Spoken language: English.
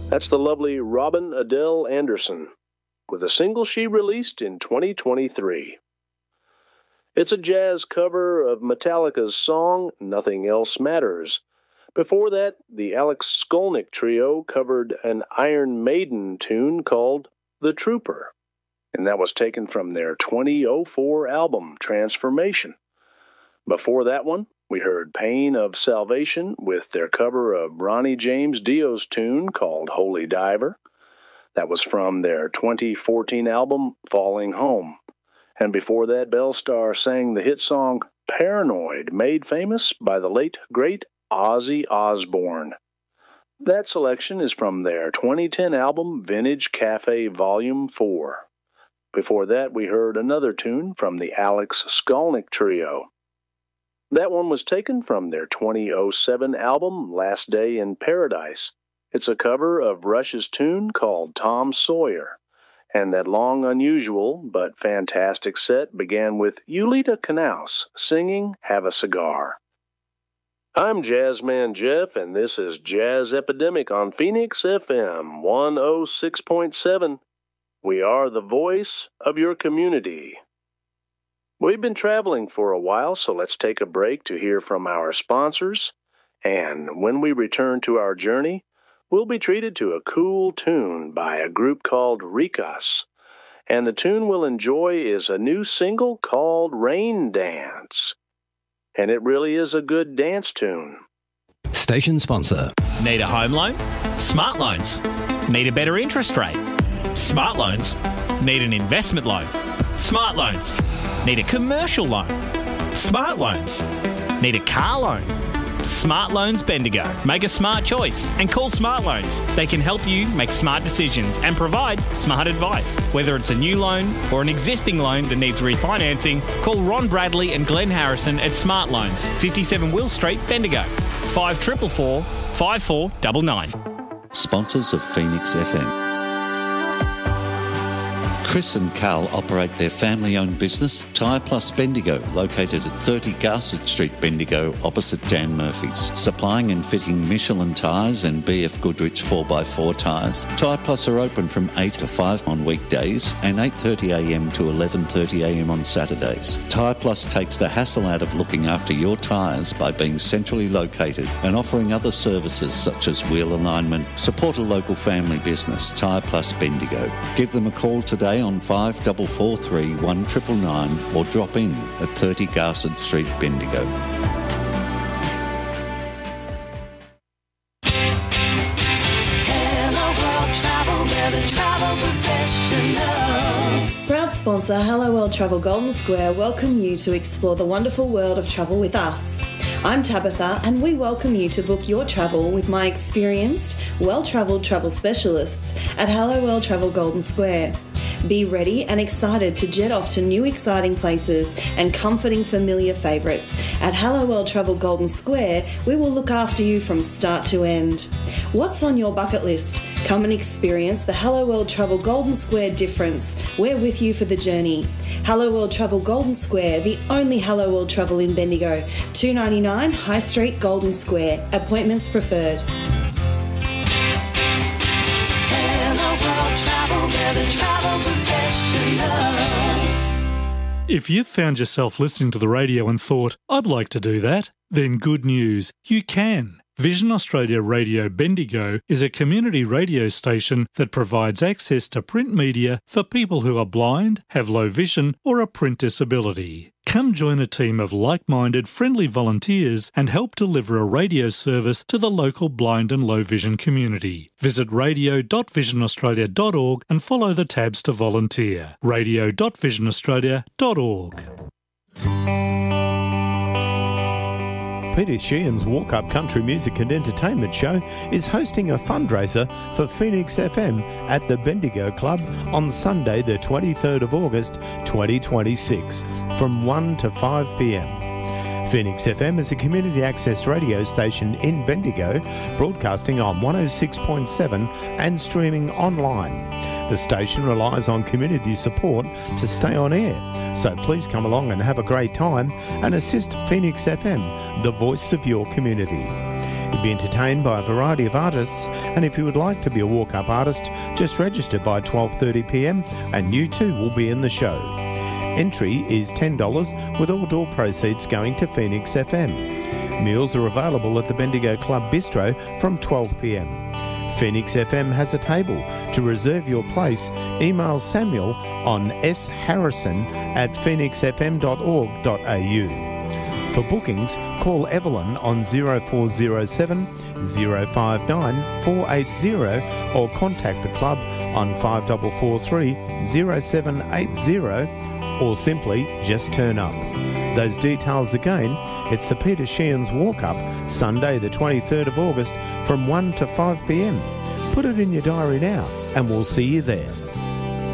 That's the lovely Robin Adele Anderson, with a single she released in 2023. It's a jazz cover of Metallica's song, Nothing Else Matters. Before that, the Alex Skolnick Trio covered an Iron Maiden tune called The Trooper, and that was taken from their 2004 album, Transformation. Before that one, we heard Pain of Salvation with their cover of Ronnie James Dio's tune called Holy Diver. That was from their 2014 album, Falling Home. And before that, Bellstar sang the hit song Paranoid, made famous by the late, great Ozzy Osbourne. That selection is from their 2010 album, Vintage Cafe Volume 4. Before that, we heard another tune from the Alex Skolnick Trio. That one was taken from their 2007 album, Last Day in Paradise. It's a cover of Rush's tune called Tom Sawyer. And that long, unusual, but fantastic set began with Yulita Knaus singing Have a Cigar. I'm Jazzman Jeff, and this is Jazz Epidemic on Phoenix FM 106.7. We are the voice of your community. We've been traveling for a while, so let's take a break to hear from our sponsors. And when we return to our journey, we'll be treated to a cool tune by a group called Ricas. And the tune we'll enjoy is a new single called Rain Dance. And it really is a good dance tune. Station sponsor. Need a home loan? Smart Loans. Need a better interest rate? Smart Loans. Need an investment loan? Smart Loans. Need a commercial loan? Smart Loans. Need a car loan? Smart Loans Bendigo. Make a smart choice and call Smart Loans. They can help you make smart decisions and provide smart advice. Whether it's a new loan or an existing loan that needs refinancing, call Ron Bradley and Glenn Harrison at Smart Loans, 57 Will Street, Bendigo, 5444 5499. Sponsors of Phoenix FM. Chris and Carl operate their family-owned business, Tyre Plus Bendigo, located at 30 Garsett Street, Bendigo, opposite Dan Murphy's. Supplying and fitting Michelin tyres and BF Goodrich 4x4 tyres. Tyre Plus are open from 8 to 5 on weekdays and 8:30am to 11:30am on Saturdays. Tyre Plus takes the hassle out of looking after your tyres by being centrally located and offering other services such as wheel alignment. Support a local family business, Tyre Plus Bendigo. Give them a call today on 5443 1999 or drop in at 30 Garsett Street, Bendigo. Hello World Travel, we're the travel professionals. Proud sponsor Hello World Travel Golden Square welcome you to explore the wonderful world of travel with us. I'm Tabitha, and we welcome you to book your travel with my experienced, well-travelled travel specialists at Hello World Travel Golden Square. Be ready and excited to jet off to new exciting places and comforting familiar favourites. At Hello World Travel Golden Square, we will look after you from start to end. What's on your bucket list? Come and experience the Hello World Travel Golden Square difference. We're with you for the journey. Hello World Travel Golden Square, the only Hello World Travel in Bendigo. 299 High Street, Golden Square. Appointments preferred. The travel professionals. If you've found yourself listening to the radio and thought, I'd like to do that, then good news, you can. Vision Australia Radio Bendigo is a community radio station that provides access to print media for people who are blind, have low vision, or a print disability. Come join a team of like-minded, friendly volunteers and help deliver a radio service to the local blind and low vision community. Visit radio.visionaustralia.org and follow the tabs to volunteer. radio.visionaustralia.org. Peter Sheehan's Walk Up Country Music and Entertainment Show is hosting a fundraiser for Phoenix FM at the Bendigo Club on Sunday the 23rd of August 2026 from 1 to 5 p.m. Phoenix FM is a community access radio station in Bendigo, broadcasting on 106.7 and streaming online. The station relies on community support to stay on air, so please come along and have a great time and assist Phoenix FM, the voice of your community. You'll be entertained by a variety of artists, and if you would like to be a walk-up artist, just register by 12:30pm and you too will be in the show. Entry is $10 with all door proceeds going to Phoenix FM. Meals are available at the Bendigo Club Bistro from 12pm. Phoenix FM has a table. To reserve your place, email Samuel on sharrison@phoenixfm.org.au. For bookings, call Evelyn on 0407 059 480 or contact the club on 5443 0780 or simply just turn up. Those details again, it's the Peter Sheehan's Walk Up, Sunday the 23rd of August from 1 to 5pm. Put it in your diary now and we'll see you there.